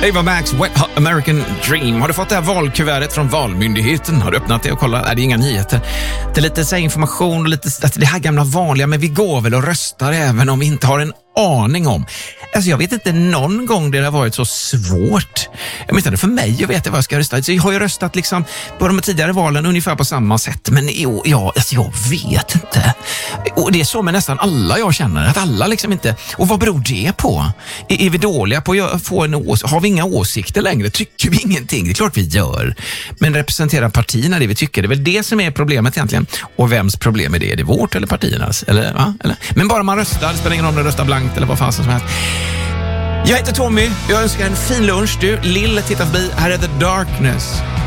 Ava Max, Wet Hot American Dream. Har du fått det här valkuvertet från Valmyndigheten? Har du öppnat det och kollat? Nej, det är inga nyheter. Det är lite så här information och lite att det här gamla vanliga, men vi går väl och röstar även om vi inte har en aning om. Alltså jag vet inte någon gång det har varit så svårt. Jag menar för mig att veta vad jag ska rösta. Så jag har ju röstat liksom på de tidigare valen ungefär på samma sätt. Men jag vet inte. Och det är så med nästan alla jag känner. Att alla liksom inte... Och vad beror det på? Är vi dåliga på att få en åsikt? Har vi inga åsikter längre? Tycker vi ingenting? Det är klart vi gör. Men representerar partierna det vi tycker? Det är väl det som är problemet egentligen. Och vems problem är det? Är det vårt eller partiernas? Eller, va? Eller? Men bara man röstar, det spelar ingen roll om du röstar blankt eller vad fan som helst. Jag heter Tommy, jag önskar en fin lunch. Du, Lill, titta förbi. Här är The Darkness.